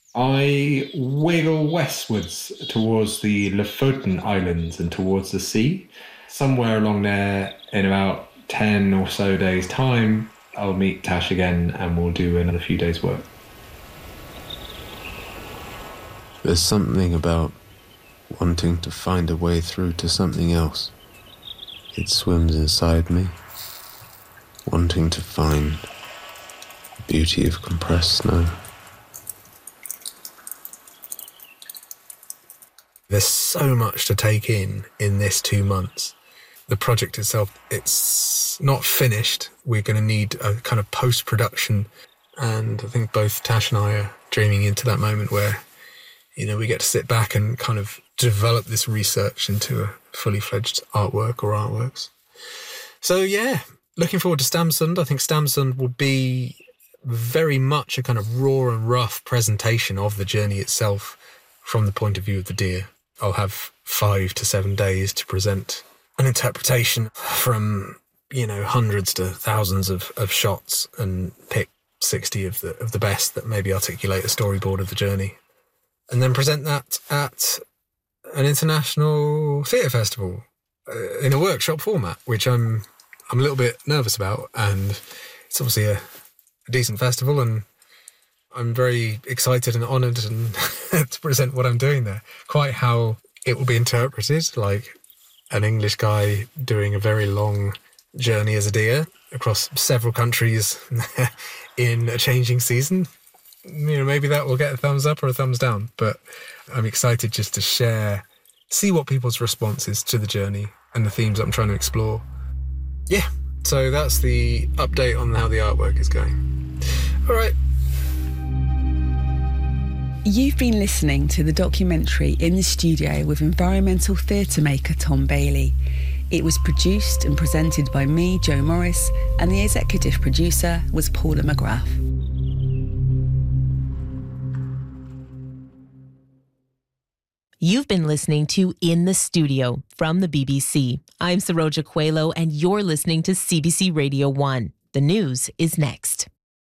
I wiggle westwards towards the Lofoten Islands and towards the sea. Somewhere along there, in about 10 or so days' time, I'll meet Tash again and we'll do another few days' work. There's something about wanting to find a way through to something else. It swims inside me, wanting to find the beauty of compressed snow. There's so much to take in this 2 months. The project itself, it's not finished. We're going to need a kind of post-production. And I think both Tash and I are dreaming into that moment where, we get to sit back and kind of develop this research into a fully fledged artwork or artworks. So yeah, looking forward to Stamsund. I think Stamsund will be very much a kind of raw and rough presentation of the journey itself from the point of view of the deer. I'll have 5 to 7 days to present an interpretation from, hundreds to thousands of shots and pick 60 of the best that maybe articulate a storyboard of the journey. And then present that at an international theatre festival in a workshop format, which I'm a little bit nervous about. And it's obviously a decent festival, and I'm very excited and honoured and to present what I'm doing there. Quite how it will be interpreted, like an English guy doing a very long journey as a deer across several countries in a changing season. Maybe that will get a thumbs up or a thumbs down, but I'm excited just to see what people's response is to the journey and the themes I'm trying to explore. Yeah, so that's the update on how the artwork is going. All right. You've been listening to the documentary In the Studio with environmental theatre maker Tom Bailey. It was produced and presented by me, Jo Morris, and the executive producer was Paula McGrath. You've been listening to In the Studio from the BBC. I'm Saroja Coelho, and you're listening to CBC Radio 1. The news is next.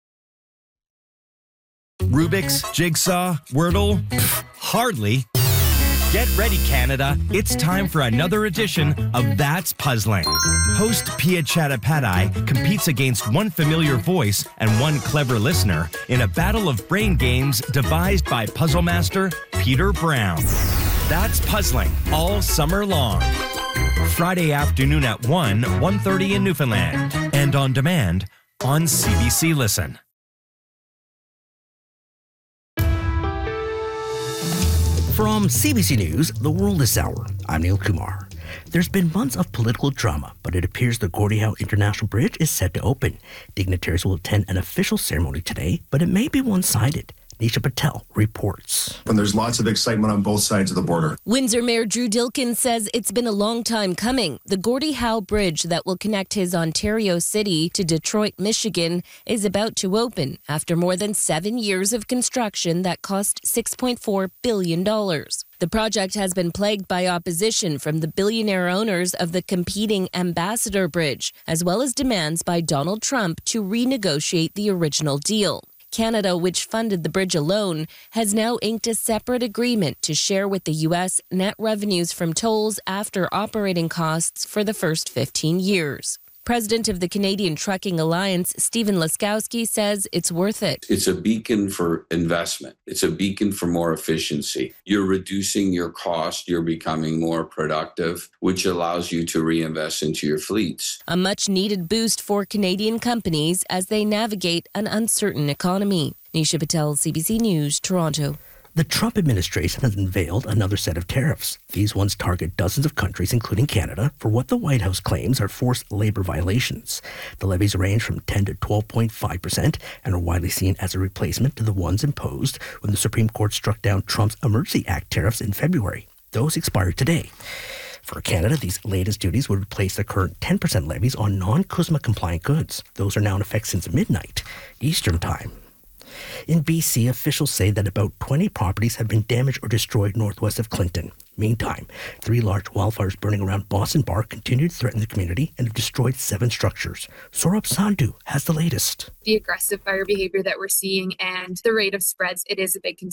Rubik's, Jigsaw, Wordle? Hardly. Get ready, Canada. It's time for another edition of That's Puzzling. Host Pia Chattopadhyay competes against one familiar voice and one clever listener in a battle of brain games devised by puzzle master Peter Brown. That's Puzzling all summer long. Friday afternoon at 1:30 in Newfoundland. And on demand on CBC Listen. From CBC News, The World This Hour, I'm Neil Kumar. There's been months of political drama, but it appears the Gordie Howe International Bridge is set to open. Dignitaries will attend an official ceremony today, but it may be one-sided. Nisha Patel reports. And there's lots of excitement on both sides of the border. Windsor Mayor Drew Dilkens says it's been a long time coming. The Gordie Howe Bridge that will connect his Ontario city to Detroit, Michigan, is about to open after more than 7 years of construction that cost $6.4 billion. The project has been plagued by opposition from the billionaire owners of the competing Ambassador Bridge, as well as demands by Donald Trump to renegotiate the original deal. Canada, which funded the bridge alone, has now inked a separate agreement to share with the U.S. net revenues from tolls after operating costs for the first 15 years. President of the Canadian Trucking Alliance, Stephen Laskowski, says it's worth it. It's a beacon for investment. It's a beacon for more efficiency. You're reducing your cost. You're becoming more productive, which allows you to reinvest into your fleets. A much-needed boost for Canadian companies as they navigate an uncertain economy. Nisha Patel, CBC News, Toronto. The Trump administration has unveiled another set of tariffs. These ones target dozens of countries, including Canada, for what the White House claims are forced labor violations. The levies range from 10 to 12.5% and are widely seen as a replacement to the ones imposed when the Supreme Court struck down Trump's Emergency Act tariffs in February. Those expired today. For Canada, these latest duties would replace the current 10% levies on non-CUSMA compliant goods. Those are now in effect since midnight Eastern Time. In BC, officials say that about 20 properties have been damaged or destroyed northwest of Clinton. Meantime, 3 large wildfires burning around Boston Bar continue to threaten the community and have destroyed 7 structures. Saurabh Sandhu has the latest. The aggressive fire behavior that we're seeing and the rate of spreads, it is a big concern.